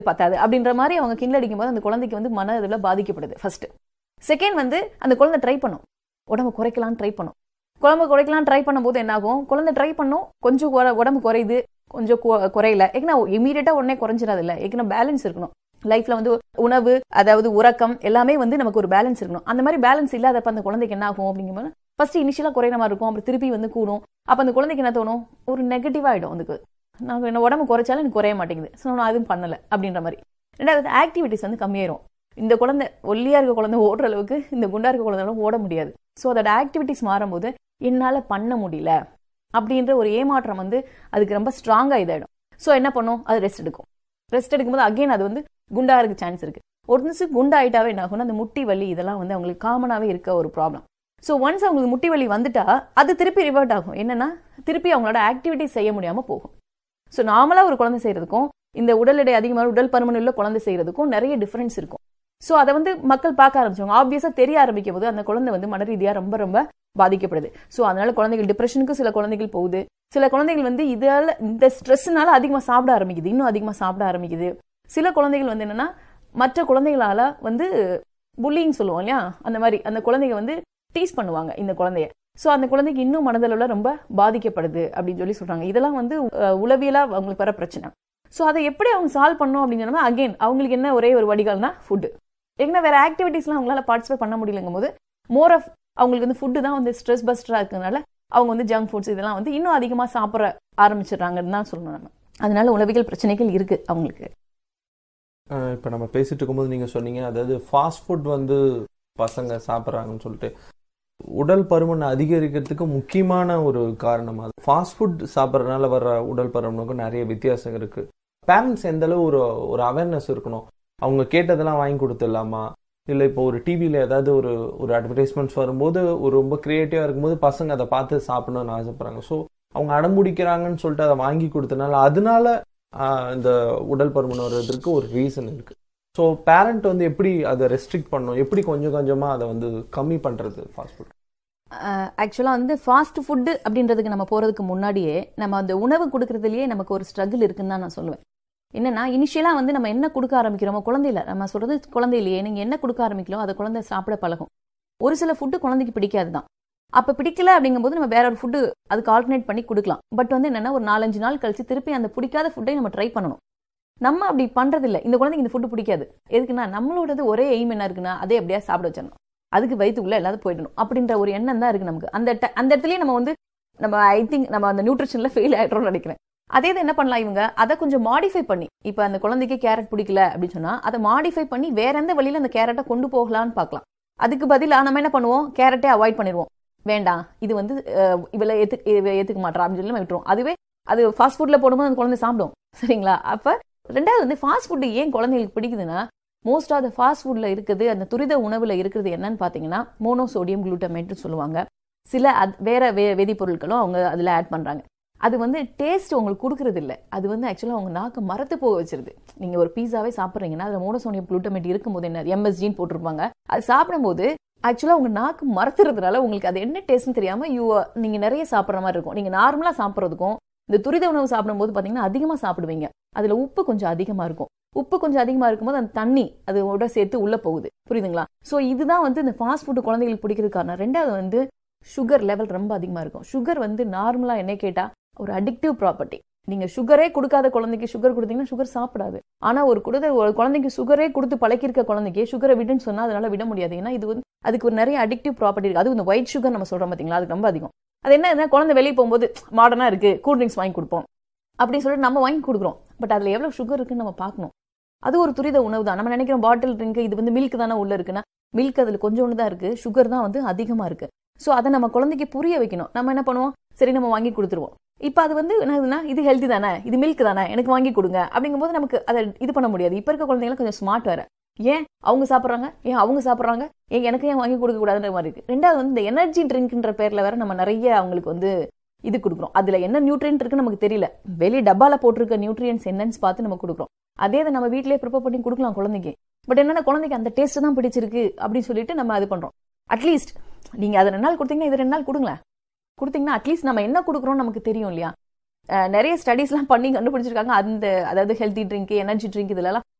பத்தாது அப்படின்ற மாதிரி அவங்க கிண்டல் அடிக்கும் போது அந்த குழந்தைக்கு வந்து மன இதில் பாதிக்கப்படுது. ஃபர்ஸ்ட். செகண்ட் வந்து அந்த குழந்தை ட்ரை பண்ணும், உடம்பு குறைக்கலாம் ட்ரை பண்ணும். குழம்பு குறைக்கலாம் ட்ரை பண்ணும்போது என்ன ஆகும், குழந்தை ட்ரை பண்ணும், கொஞ்சம் உடம்பு குறையுது, கொஞ்சம் குறையல, ஏன்னா இமீடியட்டா உடனே குறைஞ்சிடாது இல்ல, ஏன்னா பேலன்ஸ் இருக்கணும் லைஃப்ல. வந்து உணவு, அதாவது உறக்கம் எல்லாமே வந்து நமக்கு ஒரு பேலன்ஸ் இருக்கணும். அந்த மாதிரி பேலன்ஸ் இல்லாதப்ப அந்த குழந்தைக்கு என்ன ஆகும் அப்படிங்கும்போது ஃபர்ஸ்ட் இனிஷியலா குறையிற மாதிரி இருக்கும், அப்புறம் திருப்பி வந்து கூடும். அப்ப அந்த குழந்தைக்கு என்ன தோணும், ஒரு நெகட்டிவ் ஆயிடும். அதுக்கு நான் என்ன உடம்பு குறைச்சாலும் எனக்கு குறைய மாட்டேங்குது, ஸோ நான் அதுவும் பண்ணல அப்படின்ற மாதிரி. ரெண்டாவது ஆக்டிவிட்டிஸ் வந்து கம்மியாயிரும். இந்த குழந்தை ஒல்லியா இருக்க குழந்தை ஓடுற அளவுக்கு இந்த குண்டா இருக்க குழந்தைகளும் ஓட முடியாது. ஸோ அதோட ஆக்டிவிட்டிஸ் மாறும்போது என்னால பண்ண முடியல அப்படின்ற ஒரு ஏமாற்றம் வந்து அதுக்கு ரொம்ப ஸ்ட்ராங்கா இதாயிடும். ஸோ என்ன பண்ணும், அது ரெஸ்ட் எடுக்கும். ரெஸ்ட் எடுக்கும்போது அகைன் அது வந்து குண்டா இருக்க சான்ஸ் இருக்கு. ஒரு நிமிஷம் குண்டா ஆயிட்டாவே என்ன ஆகும்னா அந்த முட்டி வலி இதெல்லாம் வந்து அவங்களுக்கு காமனாவே இருக்க ஒரு ப்ராப்ளம். ஸோ ஒன்ஸ் அவங்களுக்கு முட்டி வலி வந்துட்டா அது திருப்பி ரிவர்ட் ஆகும். என்னன்னா திருப்பி அவங்களோட ஆக்டிவிட்டிஸ் செய்ய முடியாம போகும். ஸோ நார்மலா ஒரு குழந்தை செய்யறதுக்கும் இந்த உடல் எடை அதிகமான உடல் பருமன் உள்ள குழந்தை செய்யறதுக்கும் நிறைய டிஃபரன்ஸ் இருக்கும். ஸோ அதை வந்து மக்கள் பார்க்க ஆரம்பிச்சவங்க ஆப்வியஸா தெரிய ஆரம்பிக்கும் போது அந்த குழந்தை வந்து மன ரீதியா ரொம்ப ரொம்ப பாதிக்கப்படுது. ஸோ அதனால குழந்தைகள் டிப்ரெஷனுக்கு சில குழந்தைகள் போகுது. சில குழந்தைகள் வந்து இதால இந்த ஸ்ட்ரெஸ்னால அதிகமா சாப்பிட ஆரம்பிக்குது, இன்னும் அதிகமா சாப்பிட ஆரம்பிக்குது. சில குழந்தைகள் வந்து என்னன்னா மற்ற குழந்தைகளால வந்து புல்லிங் சொல்லுவோம் இல்லையா, அந்த மாதிரி அந்த குழந்தைங்க வந்து டீஸ் பண்ணுவாங்க இந்த குழந்தைய. ஸோ அந்த குழந்தைக்கு இன்னும் மனதளவுல ரொம்ப பாதிக்கப்படுது அப்படின்னு சொல்லி சொல்றாங்க. இதெல்லாம் வந்து உளவியலா அவங்களுக்கு வர பிரச்சனை. ஸோ அதை எப்படி அவங்க சால்வ் பண்ணணும் அப்படின்னு சொன்னா அகைன் அவங்களுக்கு என்ன ஒரே ஒரு வடிகால்னா ஃபுட்டு. ஏன்னா வேற ஆக்டிவிட்டிஸ்லாம் அவங்களால பார்ட்டிசிபேட் பண்ண முடியலங்கும் போது மோர் ஆஃப் அவங்களுக்கு வந்து ஃபுட்டு தான் வந்து ஸ்ட்ரெஸ் பஸ்டரா இருக்கிறதுனால அவங்க வந்து ஜங்க் ஃபுட்ஸ் இதெல்லாம் வந்து இன்னும் அதிகமா சாப்பிட ஆரம்பிச்சிடுறாங்கன்னு தான் சொல்லணும் நம்ம. அதனால உளவியல் பிரச்சனைகள் இருக்கு அவங்களுக்கு. இப்போ நம்ம பேசிட்டு இருக்கும்போது நீங்க சொன்னீங்க, அதாவது ஃபாஸ்ட் ஃபுட் வந்து பசங்க சாப்பிட்றாங்கன்னு சொல்லிட்டு உடல் பருமன் அதிகரிக்கிறதுக்கு முக்கியமான ஒரு காரணம் அது. ஃபாஸ்ட் ஃபுட் சாப்பிட்றதுனால வர்ற உடல் பருமனுக்கும் நிறைய வித்தியாசம் இருக்கு. பேரண்ட்ஸ் எந்த அளவு ஒரு அவேர்னஸ் இருக்கணும், அவங்க கேட்டதெல்லாம் வாங்கி கொடுத்துடலாமா, இல்லை இப்போ ஒரு டிவியில் ஏதாவது ஒரு அட்வர்டைஸ்மெண்ட்ஸ் வரும்போது ஒரு ரொம்ப கிரியேட்டிவாக இருக்கும்போது பசங்க அதை பார்த்து சாப்பிடணும்னு ஆசைப்படுறாங்க. ஸோ அவங்க அடம்பிடிக்கிறாங்கன்னு சொல்லிட்டு அதை வாங்கி கொடுத்தனால அதனால இந்த உடல் பருமன் வர்றதுக்கு ஒரு ரீசன் இருக்கு. ஸோ பேரண்ட் வந்து எப்படி அதை ரெஸ்ட்ரிக்ட் பண்ணணும், எப்படி கொஞ்சம் கொஞ்சமாக அதை வந்து கம்மி பண்ணுறது ஃபாஸ்ட் ஃபுட்? ஆக்சுவலாக வந்து ஃபாஸ்ட் ஃபுட்டு அப்படின்றதுக்கு நம்ம போகிறதுக்கு முன்னாடியே நம்ம அந்த உணவு கொடுக்கறதுலேயே நமக்கு ஒரு ஸ்ட்ரகிள் இருக்குன்னு தான் நான் சொல்லுவேன். என்னன்னா இனிஷியலாக வந்து நம்ம என்ன கொடுக்க ஆரம்பிக்கிறோமோ, குழந்தையில நம்ம சொல்றது குழந்தையிலேயே நீங்கள் என்ன கொடுக்க ஆரம்பிக்கிறோம் அதை குழந்தை சாப்பிட பழகும். ஒரு சில ஃபுட்டு குழந்தைக்கு பிடிக்காது தான். அப்போ பிடிக்கல அப்படிங்கும்போது நம்ம வேற ஒரு ஃபுட்டு அதுக்கு ஆல்டர்னேட் பண்ணி கொடுக்கலாம். பட் வந்து என்னன்னா ஒரு 4-5 நாள் கழிச்சு திருப்பி அந்த பிடிக்காத ஃபுட்டை நம்ம ட்ரை பண்ணணும். நம்ம அப்படி பண்றதில்ல. இந்த குழந்தைக்கு இந்த ஃபுட்டு பிடிக்காது, எதுக்குன்னா நம்மளோடது ஒரே எய்ம் என்ன இருக்குன்னா அதே அப்படியே சாப்பிட வச்சிடணும், அதுக்கு வயிற்றுக்குள்ள எல்லாரும் போயிடணும் அப்படின்ற ஒரு எண்ணம் தான் இருக்கு நமக்கு. அந்த இடத்துலயே நம்ம ஐ திங்க் நம்ம அந்த நியூட்ரிஷன்ல ஃபெயில் ஆயிடுறோம்னு நினைக்கிறேன். அதே தான் என்ன பண்ணலாம் இவங்க, அதை கொஞ்சம் மாடிஃபை பண்ணி, இப்போ அந்த குழந்தைக்கு கேரட் பிடிக்கல அப்படின்னு சொன்னா அதை மாடிஃபை பண்ணி வேற எந்த வழியில அந்த கேரட்டை கொண்டு போகலான்னு பார்க்கலாம். அதுக்கு பதிலாக நம்ம என்ன பண்ணுவோம், கேரட்டே அவாய்ட் பண்ணிடுவோம், வேண்டாம் இது வந்து இவளை ஏத்துக்க மாட்டா அப்படின்னு சொல்லி நம்ம விட்டுருவோம். அதுவே அது ஃபாஸ்ட் ஃபுட்ல போடும்போது அந்த குழந்தை சாப்பிடும், சரிங்களா? அப்ப ரெண்டாவது வந்து ஃபாஸ்ட் ஃபுட் ஏன் குழந்தைங்களுக்கு பிடிக்குதுன்னா, மோஸ்ட் ஆஃப் த ஃபாஸ்ட் ஃபுட்ல இருக்குது அந்த துரித உணவுல இருக்கிறது என்னன்னு பாத்தீங்கன்னா மோனோசோடியம் குளூட்டமேட் சொல்லுவாங்க. சில வேற வேதிப்பொருட்களும் அவங்க அதுல ஆட் பண்றாங்க. அது வந்து டேஸ்ட் உங்களுக்கு கொடுக்கறது இல்லை, அது வந்து ஆக்சுவலாக அவங்க நாக்கு மரத்து போக வச்சிருது. நீங்க ஒரு பீஸாவே சாப்பிட்றீங்கன்னா அதுல மோனோசோடியம் குளூட்டமேட் இருக்கும்போது என்ன MSGன்னு போட்டிருப்பாங்க, அது சாப்பிடும்போது ஆக்சுவலாக உங்க நாக்கு மரத்துறதுனால உங்களுக்கு அது என்ன டேஸ்ட்னு தெரியாம நீங்க நிறைய சாப்பிட்ற மாதிரி இருக்கும். நீங்க நார்மலா சாப்பிட்றதுக்கும் இந்த துரித உணவு சாப்பிடும்போது பாத்தீங்கன்னா அதிகமா சாப்பிடுவீங்க, அதுல உப்பு கொஞ்சம் அதிகமா இருக்கும். உப்பு கொஞ்சம் அதிகமா இருக்கும்போது அந்த தண்ணி அதோட சேர்த்து உள்ள போகுது, புரியுதுங்களா? ஸோ இதுதான் வந்து இந்த ஃபாஸ்ட் ஃபுட் குழந்தைகளுக்கு பிடிக்கிறது காரணம். ரெண்டாவது வந்து சுகர் லெவல் ரொம்ப அதிகமா இருக்கும். சுகர் வந்து நார்மலா என்ன கேட்டா ஒரு அடிக்டிவ் ப்ராப்பர்ட்டி. நீங்க சுகரே கொடுக்காத குழந்தைக்கு சுகர் கொடுத்தீங்கன்னா சுகர் சாப்பிடாது. ஆனா ஒரு குழந்தைக்கு சுகரே கொடுத்து பழக்கிருக்க குழந்தைக்கு சுகரை விடுன்னு சொன்னா அதனால விட முடியாது. ஏன்னா இது வந்து அதுக்கு ஒரு நிறைய அடிக்டிவ் ப்ராப்பர்ட்டி இருக்கு. அது இந்த ஒயிட் சுகர் நம்ம சொல்றோம் பாத்தீங்களா, அதுக்கு ரொம்ப அதிகம். அது என்ன, குழந்தை வெளியே போகும்போது மாடர்னா இருக்கு கூல் ட்ரிங்க்ஸ் வாங்கி கொடுப்போம் அப்படின்னு சொல்லிட்டு நம்ம வாங்கி கொடுக்குறோம். பட் அதுல எவ்வளவு சுகர் இருக்குன்னு நம்ம பார்க்கணும். அது ஒரு துரித உணவு தான். நம்ம நினைக்கிறோம் பாட்டில் ட்ரிங்க் இது வந்து மில்க் தானே உள்ள இருக்குன்னா, மில்க் அதுல கொஞ்சோண்டு தான் இருக்கு, சுகர் தான் வந்து அதிகமா இருக்கு. ஸோ அதை நம்ம குழந்தைக்கு புரிய வைக்கணும். நம்ம என்ன பண்ணுவோம், சரி நம்ம வாங்கி கொடுத்துருவோம். இப்ப அது வந்து என்னதுன்னா இது ஹெல்தி தானே, இது மில்க் தானே, எனக்கு வாங்கி கொடுங்க அப்படிங்கும்போது நமக்கு அதை இது பண்ண முடியாது. இப்ப இருக்க குழந்தைங்க கொஞ்சம் ஸ்மார்ட் வேற, ஏன் அவங்க சாப்பிட்றாங்க, ஏன் எனக்கு ஏன் வாங்கி கொடுக்க கூடாதுன்ற மாதிரி இருக்கு. ரெண்டாவது வந்து இந்த எனர்ஜி ட்ரிங்க்ன்ற பேர்ல வேற நம்ம நிறைய அவங்களுக்கு வந்து இது கொடுக்குறோம். அதுல என்ன நியூட்ரியன்ட் இருக்குன்னு நமக்கு தெரியல, வெளியே டப்பால போட்டிருக்க நியூட்ரியன்ஸ் என்னன்னு பார்த்து நம்ம கொடுக்குறோம். அதே அதை நம்ம வீட்டிலேயே ப்ரிப்பேர் பண்ணி கொடுக்கலாம் குழந்தைக்கு. பட் என்னன்னா குழந்தைக்கு அந்த டேஸ்ட் தான் பிடிச்சிருக்கு அப்படின்னு சொல்லிட்டு நம்ம அது பண்றோம். அட்லீஸ்ட் நீங்க அதை 2 நாள் கொடுத்தீங்கன்னா இது 2 நாள் கொடுங்களேன், கொடுத்தீங்கன்னா அட்லீஸ்ட் நம்ம என்ன கொடுக்குறோம் நமக்கு தெரியும் இல்லையா? நிறைய ஸ்டடீஸ்லாம் பண்ணி கண்டுபிடிச்சிருக்காங்க. அதாவது ஹெல்த்தி ட்ரிங்க், எனர்ஜி ட்ரிங்க் இதுலலாம்